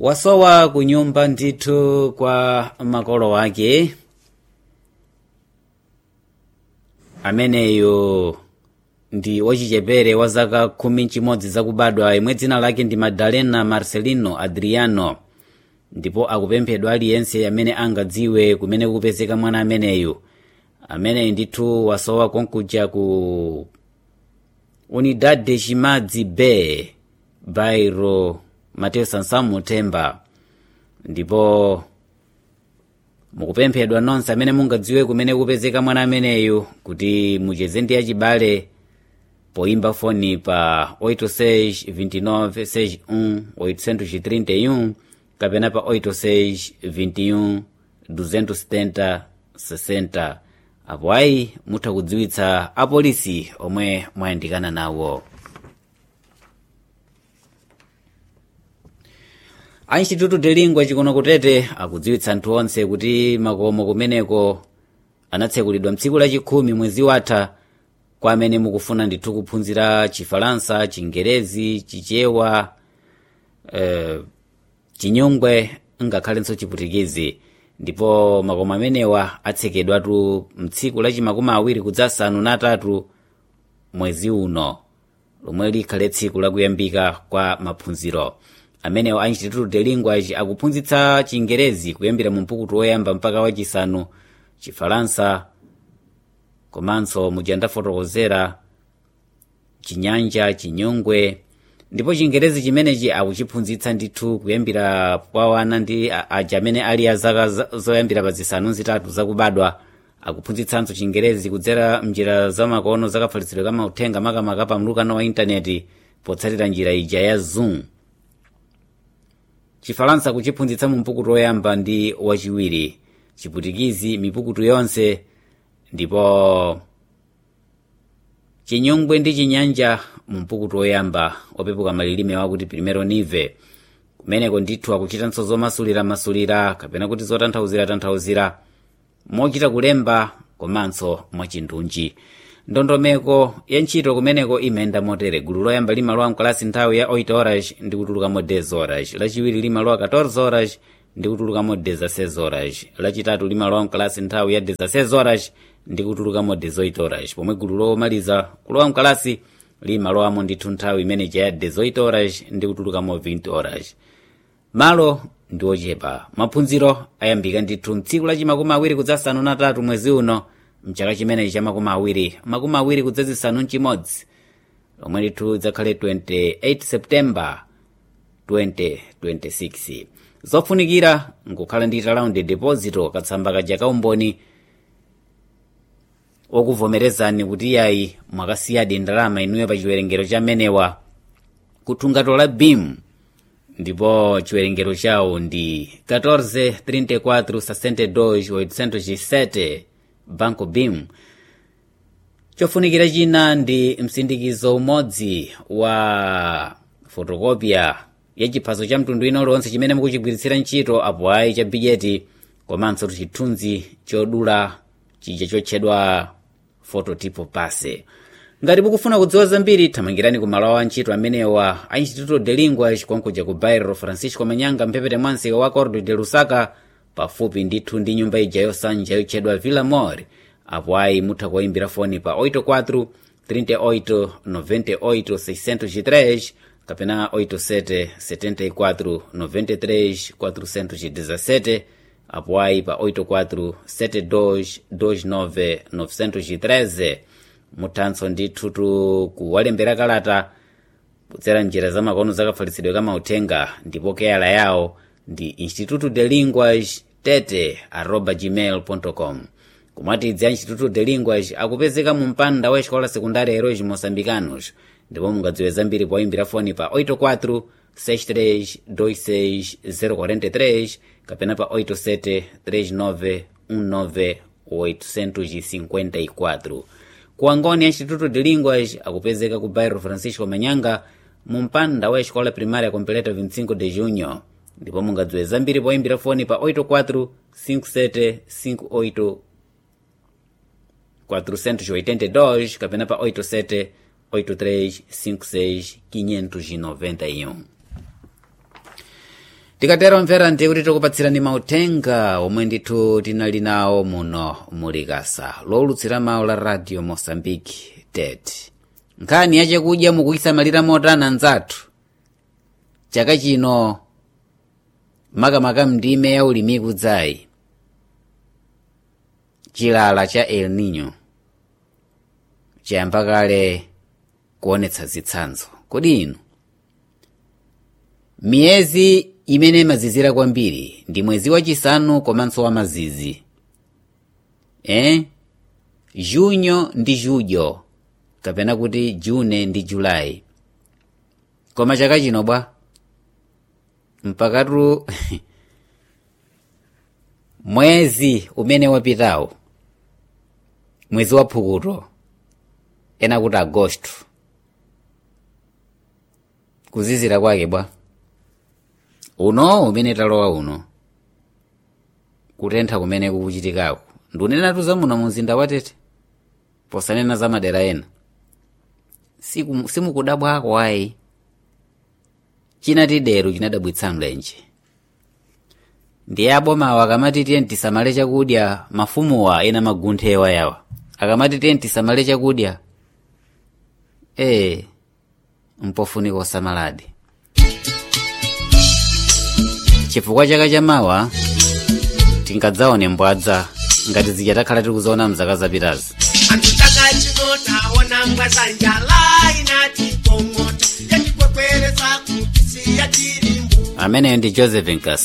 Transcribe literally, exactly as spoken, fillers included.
wasowa kunyumba ndithu kwa makolo wake ameneyo ndi wachichepere wa zaka khumi chimodzi zakubadwa imwe dzina lake ndi Madalena Marcelino Adriano, ndipo akupemphedwa aliyense amene angadziwe kumene kupezeka mwana ameneyu. Ameneyu ndithu wasowa konkuja ku Unidade de Chimadzi B bairo Mateo Sansamu Temba, ndipo mukupemphedwa nonse amene mungadziwe kumene kupezeka mwana ameneyu kuti mucheze ndi achibale poimba foni pa oito seis vinte e nove sessenta e um oitocentos e trinta e um kapena pa oito seis vinte e um duzentos e setenta sessenta. Apo ayi mutha kudziwitsa apolisi omwe mwayandikana nawo. A Instituto de Língua chikuno kutete akudziwitsa anthu onse kuti makomo kumeneko anatsekulidwa mtsiku lachikhumi mwezi watha kwa amene mukufuna ndithu kuphunzira Chifalansa, Chingerezi, Chichewa, eh, Chinyungwe ngakhalenso Chiputikizi, ndipo makomo amenewa atsekedwatu mtsiku lachimakumi awiri kudzasanu natatu mwezi uno lomwe likhale tsiku lakuyambika kwa maphunziro amenewo. A Instituto de Língua akuphunzitsa Chingerezi kuyambira mu mpukutu woyamba mpaka wachisanu, Chifalansa komanso mujandafotokozera Chinyanja, Chinyungwe, ndipo Chingerezi chimenechi akuchiphunzitsa ndithu kuyambira kwa wana ndi aja amene ali a zaka zoyambira pa zisanu zitatu zakubadwa. Akuphunzitsanso Chingerezi kudzera mnjira zamakono zakafalitsidwe kamauthenga makamaka pa mlukano wa intaneti potsatira njira ija ya Zoom. Chifalansa kuchiphunzitsa mu mpukutu woyamba ndi wachiwiri, Chiputikizi mipukutu yonse, ndipo Chinyungwe ndi Chinyanja mu mpukutu woyamba opepuka malilime wakuti primero nive. Kumeneko ndithu akuchitanso zomasulira masulira kapena kuti zotanthauzira tanthauzira mochita kulemba komanso mwachindunji. Ndondomeko ya ntchito kumeneko imenda motere: gulu loyamba limalowa mkalasi nthawi ya oito horas ndi kutulukamo dez horas, lachiwiri limalowa quatorze horas ndi kutulukamo dezasseis horas, lachitatu limalowa mkalasi nthawi ya dezasseis horas ndi kutulukamo dezoito horas, pomwe gulu lomaliza kulowa mkalasi limalowamo ndithu nthawi imeneja ya dezoito horas ndi kutulukamo vinte horas. Malo ndi ochepa. Maphunziro ayambika ndithu mtsiku lachimakumi awiri kudzasanu natatu mwezi uno mchaka chimenechi cha makumi awiri makumi awiri kudzazisanu mchimodzi lomwe ndithu dzakhale twenty-eight September twenty twenty-six. Zofunikira nkukhala ndi talaundi deposito, katsamba kaja kaumboni okuvomerezani kuti yayi mwakasiyadi ndalama inuyo pa chiwerengero cha menewa kuthungato la B I M, ndipo chiwerengero chawo ndi quatorze trinta e quatro sessenta e dois oitocentos e sete Banco B I M. Chofunikira china ndi msindikizo umodzi wa fotokopia ya chiphaso cha mtundu ino lonse chimene mukuchigwiritsira ntchito apo ayi cha bijeti, komanso chithunzi chodula chija chotchedwa fototipo pase. Ngati mukufuna kudziwa zambiri thamangirani ku malo a ntchito amenewa a Instituto de Língua konkuja ku bairro Francisco Manyanga mphepete mwansika wa Cordo de Lusaka, pafupi ndithu ndi nyumba ija yosanja yotchedwa Villa Mor. Apo ayi mutha kuimbira foni pa oito quatro trinta e oito noventa e oito seiscentos e três kapena oito sete setenta e quatro noventa e três quatrocentos e dezessete, apo ayi pa oito quatro sete dois dois nove novecentos e treze. Muthanso ndithu kuwalembera kalata kudzera njira zamakono zakafalitsidwe kamauthenga, ndipo keyala yawo ndi Instituto de Línguas tete arroba gmail ponto com. Kumatidzi a Instituto de Línguas akupezeka mu mpanda wa escola secundária Heróis Moçambicanos, ndipo mungadziwe zambiri poimbira foni pa oito quatro seis três dois seis zero quatro três kapena pa oito sete três nove um nove oitocentos e cinquenta e quatro. Ku Angoni a Instituto de Línguas akupezeka ku bairro Francisco Manyanga mu mpanda wa escola primária completa vinte e cinco de junho, ndipo mungadziwe zambiri poimbira foni pa oito quatro cinco sete cinco oito quatrocentos e oitenta e dois kapena pa oito sete oito três cinco seis quinhentos e noventa e um. tikatero mvera ndi kuti tikupatsirani mauthenga omwe ndithu tinali nawo muno mulikasa lowulutsira mawu la radio Mozambique tete. Nkhani ya chakudya mukuyisamalira motani anzathu chaka chino makamaka mndime ya ulimi kudzayi chilala cha El Nino chayamba kale kuonetsa zitsanzo. Kodi inu miyezi imene imazizira kwambiri ndi mwezi wachisanu komanso wamazizi, eh? Junyo ndi julyo kapena kuti June ndi Julayi. Koma chaka chino bwa mpakatu mwezi umene wapitawo, mwezi wa phukuto, ena kuti Agosto, kuzizira kwake bwa uno umene talowa uno kutentha kumene kukuchitikako ndunenatu za muno mumzinda wa Tete posanena za madera ena simukudabwako ayi. Chinati dero chinadabwitsa mlenje ndi abomawa akamati tiye tisamale chakudya, mafumuwa ena magunthewa yawa akamati tiye tisamale chakudya, eh mpofunika osamaladi. Chifukwa chaka chamawa tingadzaone mbwadza ngati zija takhala tikuziona mzaka zapitazi. Amene ndi Joseph Nkasi.